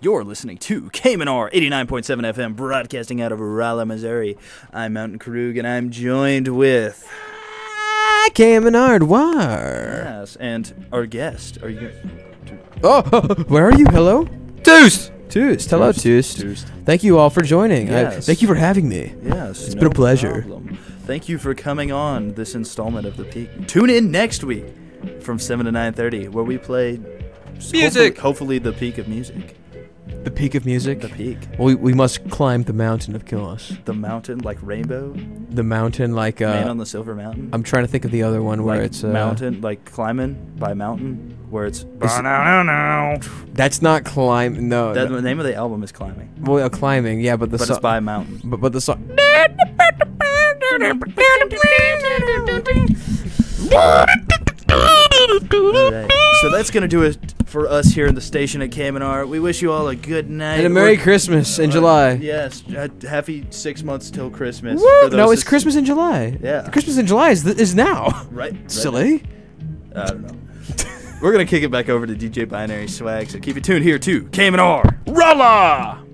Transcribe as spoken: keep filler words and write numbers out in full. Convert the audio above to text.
You're listening to K M N R eighty-nine point seven F M, broadcasting out of Rolla, Missouri. I'm Mountain Krug, and I'm joined with... K M N R War. Yes, and our guest. Are you... Oh, where are you? Hello? Toost! Toost. Hello, Toost. Toost. Thank you all for joining. Yes. I, thank you for having me. Yes, It's no been a pleasure. problem. Thank you for coming on this installment of The Peak. Tune in next week from seven to nine thirty, where we play... Music! Hopefully, hopefully the peak of music. The peak of music. The peak. We we must climb the mountain of Kilos. The mountain, like Rainbow. The mountain, like uh, Man on the Silver Mountain. I'm trying to think of the other one where like it's uh, mountain, like climbing by mountain, where it's. Is- That's not climb. No. That, no. the name of the album is Climbing, Well, uh, climbing. Yeah, but the but so- it's by a mountain. but, but the song. Alright. So that's gonna do it for us here in the station at K M N R. We wish you all a good night. And a Merry We're- Christmas in uh, July. Yes, uh, happy six months till Christmas. Woo! for those No, it's that- Christmas in July. Yeah. Christmas in July is th- is now. Right. right Silly. now. I don't know. We're gonna kick it back over to D J Binary Swag. So keep it tuned here to K M N R. Rolla.